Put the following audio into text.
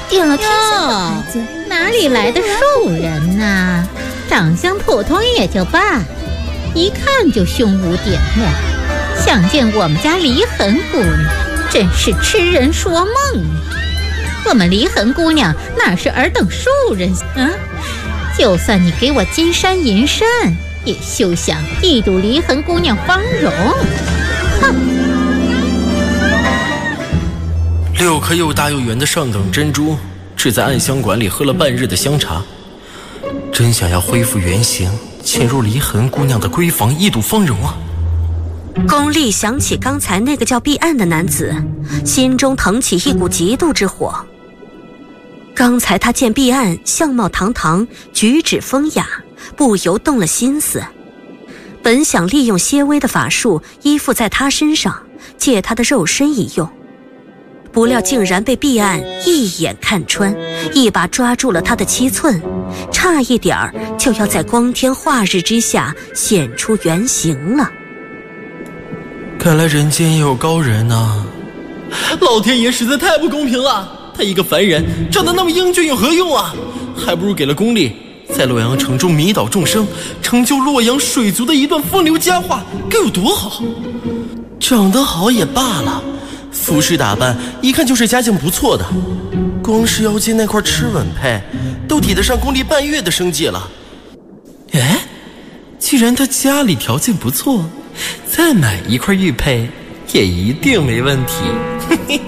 点了天下的牌子。 哪里来的庶人呢？长相普通也就罢，一看就胸无点亮，想见我们家离痕姑娘，真是痴人说梦。我们离痕姑娘哪是尔等庶人啊？就算你给我金山银山，也休想一睹离痕姑娘芳容。哼 ！6颗又大又圆的上等珍珠，只在暗香馆里喝了半日的香茶，真想要恢复原形，潜入离痕姑娘的闺房一睹芳容啊！ 宫丽想起刚才那个叫毕岸的男子，心中腾起一股嫉妒之火。刚才他见毕岸相貌堂堂，举止风雅，不由动了心思。本想利用些微的法术依附在他身上，借他的肉身一用，不料竟然被毕岸一眼看穿，一把抓住了他的7寸，差一点儿就要在光天化日之下显出原形了。 看来人间也有高人啊！老天爷实在太不公平了，他一个凡人长得那么英俊有何用啊？还不如给了功力，在洛阳城中迷倒众生，成就洛阳水族的一段风流佳话，该有多好！长得好也罢了，服饰打扮一看就是家境不错的，光是腰间那块螭吻佩都抵得上功力半月的生计了。哎，既然他家里条件不错，再买一块玉佩也一定没问题。